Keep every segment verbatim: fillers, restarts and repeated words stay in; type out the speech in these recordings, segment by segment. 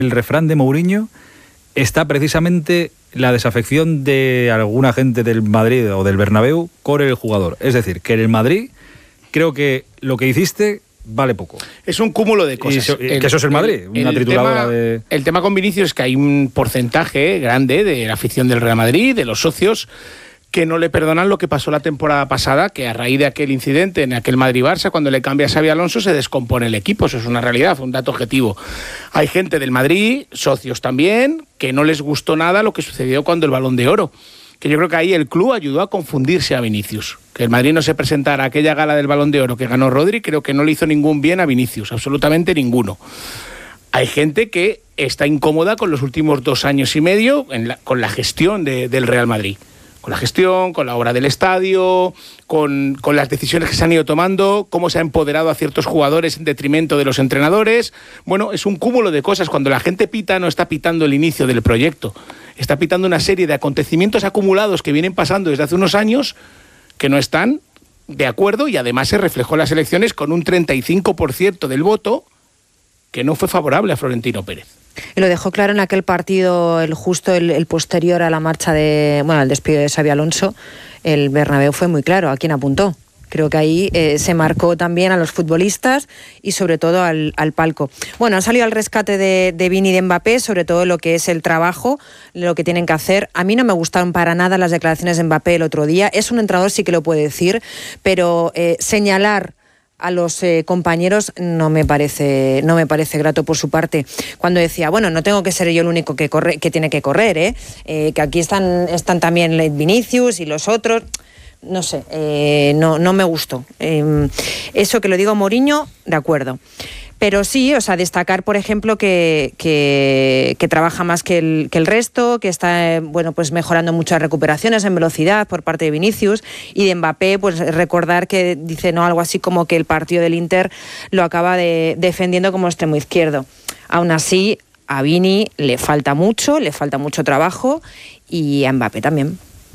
el refrán de Mourinho está precisamente la desafección de alguna gente del Madrid o del Bernabéu con el jugador. Es decir, que en el Madrid creo que lo que hiciste vale poco. Es un cúmulo de cosas. Y eso, el, que eso es el Madrid, el, una trituradora tema, de... El tema con Vinicius es que hay un porcentaje grande de la afición del Real Madrid, de los socios, que no le perdonan lo que pasó la temporada pasada, que a raíz de aquel incidente en aquel Madrid-Barça, cuando le cambia a Xabi Alonso, se descompone el equipo. Eso es una realidad, fue un dato objetivo. Hay gente del Madrid, socios también, que no les gustó nada lo que sucedió cuando el Balón de Oro. Que yo creo que ahí el club ayudó a confundirse a Vinicius. Que el Madrid no se presentara a aquella gala del Balón de Oro que ganó Rodri, creo que no le hizo ningún bien a Vinicius, absolutamente ninguno. Hay gente que está incómoda con los últimos dos años y medio en la, con la gestión de, del Real Madrid. Con la gestión, con la obra del estadio, con, con las decisiones que se han ido tomando, cómo se ha empoderado a ciertos jugadores en detrimento de los entrenadores. Bueno, es un cúmulo de cosas. Cuando la gente pita, no está pitando el inicio del proyecto. Está pitando una serie de acontecimientos acumulados que vienen pasando desde hace unos años que no están de acuerdo, y además se reflejó en las elecciones con un treinta y cinco por ciento del voto que no fue favorable a Florentino Pérez. Y lo dejó claro en aquel partido, el justo el, el posterior a la marcha de, bueno, al despido de Xabi Alonso. El Bernabéu fue muy claro a quién apuntó. Creo que ahí eh, se marcó también a los futbolistas y sobre todo al, al palco. Bueno, ha salido al rescate de, de Vini y de Mbappé, sobre todo lo que es el trabajo, lo que tienen que hacer. A mí no me gustaron para nada las declaraciones de Mbappé el otro día. Es un entrenador, sí que lo puede decir, pero eh, señalar a los eh, compañeros no me parece no me parece grato por su parte, cuando decía, bueno, no tengo que ser yo el único que corre, que tiene que correr, ¿eh? Eh, que aquí están están también Vinicius y los otros. No sé, eh, no, no me gustó. Eh, eso que lo digo Mourinho, de acuerdo. Pero sí, o sea, destacar, por ejemplo, que, que, que trabaja más que el, que el resto, que está, bueno, pues mejorando muchas recuperaciones en velocidad por parte de Vinicius, y de Mbappé, pues recordar que dice, no, algo así como que el partido del Inter lo acaba de, defendiendo como extremo izquierdo. Aún así, a Vini le falta mucho, le falta mucho trabajo, y a Mbappé también.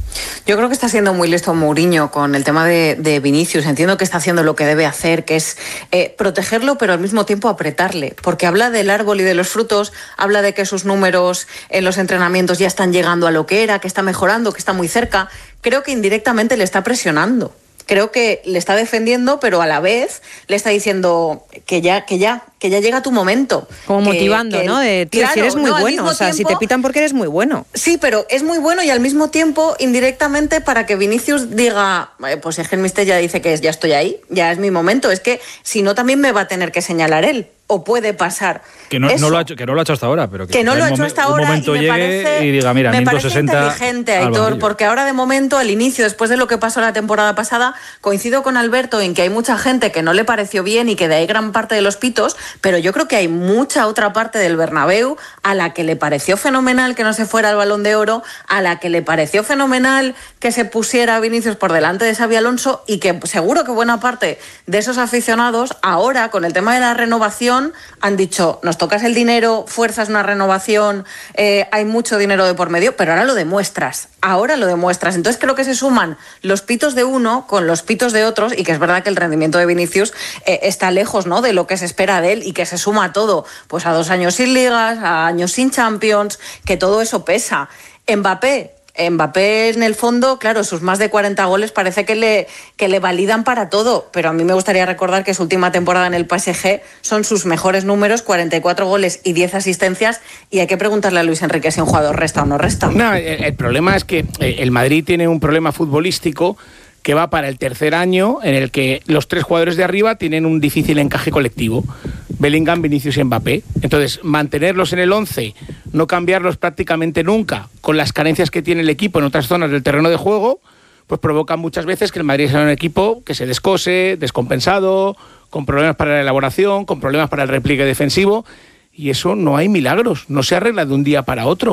Yo creo que está siendo muy listo Mourinho con el tema de, de Vinicius. Entiendo que está haciendo lo que debe hacer, que es eh, protegerlo, pero al mismo tiempo apretarle. Porque habla del árbol y de los frutos, habla de que sus números en los entrenamientos ya están llegando a lo que era, que está mejorando, que está muy cerca. Creo que indirectamente le está presionando. Creo que le está defendiendo, pero a la vez le está diciendo que ya, que ya, que ya llega tu momento. Como que, motivando, que, ¿no? De, tío, claro, si eres muy no, bueno, o sea, tiempo, si te pitan porque eres muy bueno. Sí, pero es muy bueno, y al mismo tiempo, indirectamente, para que Vinicius diga, eh, pues es que el mister ya dice que es, ya estoy ahí, ya es mi momento. Es que si no, también me va a tener que señalar él. O puede pasar. Que no, no lo ha hecho, que no lo ha hecho hasta ahora, pero que, que no lo ha hecho momen, hasta ahora. Un momento y me llegue parece, y diga, mira, me minuto parece sesenta. Inteligente, Aitor, porque ahora de momento, al inicio, después de lo que pasó la temporada pasada, coincido con Alberto en que hay mucha gente que no le pareció bien y que de ahí gran parte de los pitos, pero yo creo que hay mucha otra parte del Bernabéu a la que le pareció fenomenal que no se fuera el Balón de Oro, a la que le pareció fenomenal que se pusiera Vinicius por delante de Xabi Alonso, y que seguro que buena parte de esos aficionados ahora, con el tema de la renovación, han dicho, nos tocas el dinero, fuerzas una renovación, eh, hay mucho dinero de por medio, pero ahora lo demuestras, ahora lo demuestras. Entonces creo que se suman los pitos de uno con los pitos de otros, y que es verdad que el rendimiento de Vinicius eh, está lejos, ¿no?, de lo que se espera de él, y que se suma a todo, pues a dos años sin ligas, a años sin Champions, que todo eso pesa. Mbappé, Mbappé en el fondo, claro, sus más de cuarenta goles parece que le, que le validan para todo, pero a mí me gustaría recordar que su última temporada en el P S G son sus mejores números, cuarenta y cuatro goles y diez asistencias, y hay que preguntarle a Luis Enrique si un jugador resta o no resta. No, el, el problema es que el Madrid tiene un problema futbolístico que va para el tercer año, en el que los tres jugadores de arriba tienen un difícil encaje colectivo: Bellingham, Vinicius y Mbappé. Entonces, mantenerlos en el once, no cambiarlos prácticamente nunca, con las carencias que tiene el equipo en otras zonas del terreno de juego, pues provoca muchas veces que el Madrid sea un equipo que se descose, descompensado, con problemas para la elaboración, con problemas para el repliegue defensivo, y eso no hay milagros, no se arregla de un día para otro.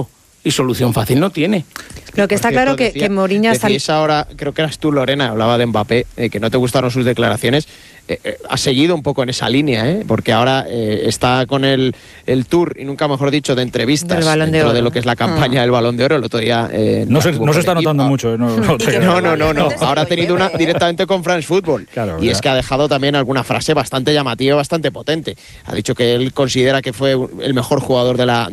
y solución fácil no tiene. Lo que está Por cierto, claro que, decía- que Mourinho está... decíais ahora, creo que eras tú, Lorena, hablaba de Mbappé, eh, que no te gustaron sus declaraciones. Eh, eh, ha seguido un poco en esa línea, ¿eh? Porque ahora eh, está con el, el tour, y nunca mejor dicho, de entrevistas Del Balón de dentro Oro. de lo que es la campaña Ah. del Balón de Oro. El otro día eh, No se, estuvo no se con está el equipo. notando mucho. ¿eh? No, no te Y que creas. No, no, no, no. Se lo Ahora ha tenido una lleve. directamente con France Football. Claro, y ya. es que ha dejado también alguna frase bastante llamativa, bastante potente. Ha dicho que él considera que fue el mejor jugador de la,